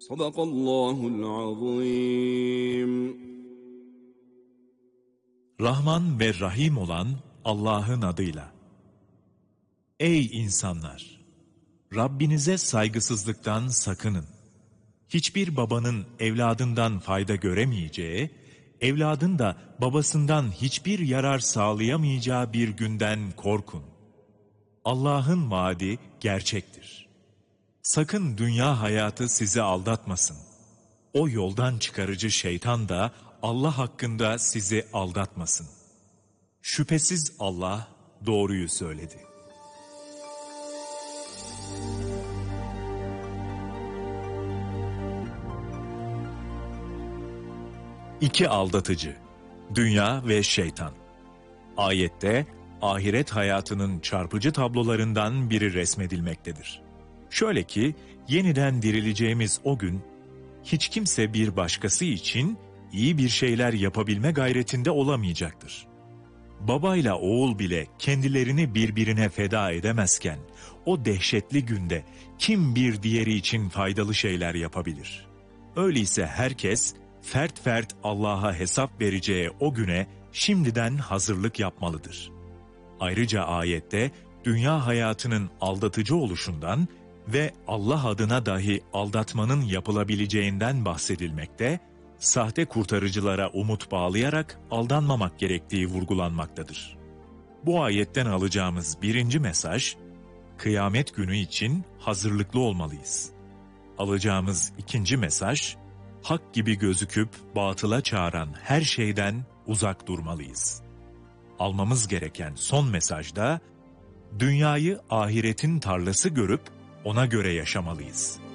Sadakallahul azim. Rahman ve Rahim olan Allah'ın adıyla. Ey insanlar! Rabbinize saygısızlıktan sakının. Hiçbir babanın evladından fayda göremeyeceği, evladın da babasından hiçbir yarar sağlayamayacağı bir günden korkun. Allah'ın vaadi gerçektir. Sakın dünya hayatı sizi aldatmasın. O yoldan çıkarıcı şeytan da Allah hakkında sizi aldatmasın. Şüphesiz Allah doğruyu söyledi. İki aldatıcı, dünya ve şeytan. Ayette ahiret hayatının çarpıcı tablolarından biri resmedilmektedir. Şöyle ki, yeniden dirileceğimiz o gün, hiç kimse bir başkası için iyi bir şeyler yapabilme gayretinde olamayacaktır. Babayla oğul bile kendilerini birbirine feda edemezken, o dehşetli günde kim bir diğeri için faydalı şeyler yapabilir? Öyleyse herkes, fert fert Allah'a hesap vereceği o güne şimdiden hazırlık yapmalıdır. Ayrıca ayette, dünya hayatının aldatıcı oluşundan ve Allah adına dahi aldatmanın yapılabileceğinden bahsedilmekte, sahte kurtarıcılara umut bağlayarak aldanmamak gerektiği vurgulanmaktadır. Bu ayetten alacağımız birinci mesaj, kıyamet günü için hazırlıklı olmalıyız. Alacağımız ikinci mesaj, hak gibi gözüküp batıla çağıran her şeyden uzak durmalıyız. Almamız gereken son mesajda, dünyayı ahiretin tarlası görüp ona göre yaşamalıyız.